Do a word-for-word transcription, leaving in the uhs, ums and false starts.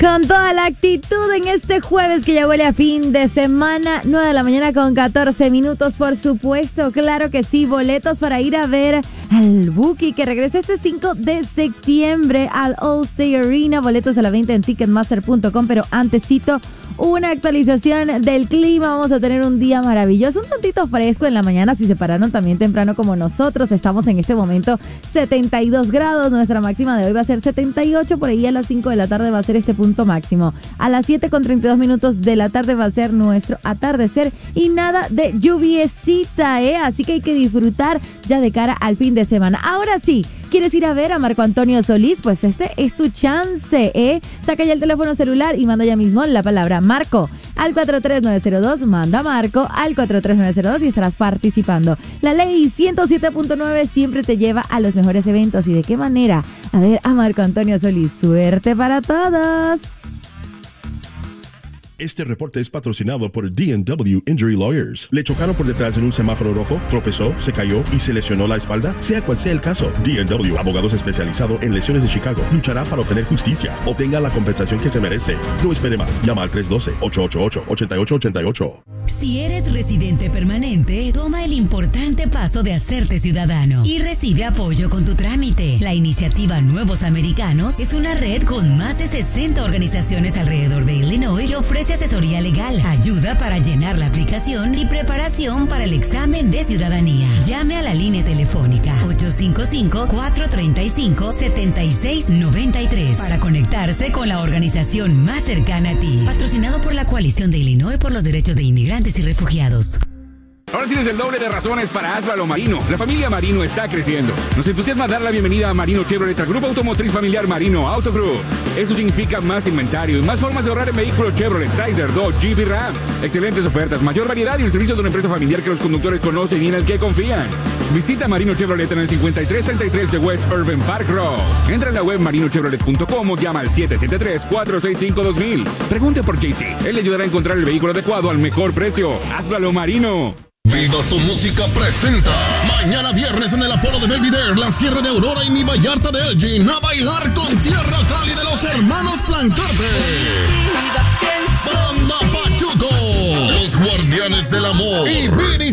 Con toda la actitud en este jueves que ya huele a fin de semana, nueve de la mañana con catorce minutos, por supuesto, claro que sí, boletos para ir a ver al Buki, que regresa este cinco de septiembre al Allstate Arena, boletos a la venta en ticketmaster punto com, pero antesito, una actualización del clima. Vamos a tener un día maravilloso, un tantito fresco en la mañana, si se pararon también temprano como nosotros. Estamos en este momento setenta y dos grados, nuestra máxima de hoy va a ser setenta y ocho, por ahí a las cinco de la tarde va a ser este punto máximo. A las siete con treinta y dos minutos de la tarde va a ser nuestro atardecer y nada de lluviecita, ¿eh? Así que hay que disfrutar ya de cara al fin de semana. Ahora sí, ¿quieres ir a ver a Marco Antonio Solís? Pues este es tu chance, ¿eh? Saca ya el teléfono celular y manda ya mismo la palabra Marco al cuatro tres nueve cero dos, manda Marco al cuatro tres nueve cero dos y estarás participando. La ley ciento siete punto nueve siempre te lleva a los mejores eventos. ¿Y de qué manera? A ver a Marco Antonio Solís. Suerte para todos. Este reporte es patrocinado por D and W Injury Lawyers. ¿Le chocaron por detrás en un semáforo rojo? ¿Tropezó? ¿Se cayó? ¿Y se lesionó la espalda? Sea cual sea el caso, D and W, abogados especializados en lesiones de Chicago, luchará para obtener justicia. Obtenga la compensación que se merece. No espere más. Llama al tres uno dos, ocho ocho ocho, ocho ocho ocho ocho. Si eres residente permanente, toma el importante paso de hacerte ciudadano y recibe apoyo con tu trámite. La iniciativa Nuevos Americanos es una red con más de sesenta organizaciones alrededor de Illinois que ofrece asesoría legal, ayuda para llenar la aplicación y preparación para el examen de ciudadanía. Llame a la línea telefónica ocho cinco cinco, cuatro tres cinco, siete seis nueve tres para conectarse con la organización más cercana a ti. Patrocinado por la Coalición de Illinois por los Derechos de Inmigrantes y Refugiados. Ahora tienes el doble de razones para Asbalo Marino. La familia Marino está creciendo. Nos entusiasma dar la bienvenida a Marino Chevrolet al Grupo Automotriz Familiar Marino Auto Group. Eso significa más inventario y más formas de ahorrar en vehículos Chevrolet, Chrysler, Dodge, Jeep y Ram. Excelentes ofertas, mayor variedad y el servicio de una empresa familiar que los conductores conocen y en el que confían. Visita Marino Chevrolet en el cincuenta y tres treinta y tres de West Urban Park Road. Entra en la web marino chevrolet punto com o llama al siete siete tres, cuatro seis cinco, dos mil. Pregunte por J C. Él le ayudará a encontrar el vehículo adecuado al mejor precio. Asbalo Marino. Viva tu música presenta mañana viernes en el Apolo de Belvidere, la Sierra de Aurora y mi Vallarta de Elgin a bailar con Tierra Cali de los hermanos Plancarte, Banda Pachuco, Los Guardianes del Amor y Vini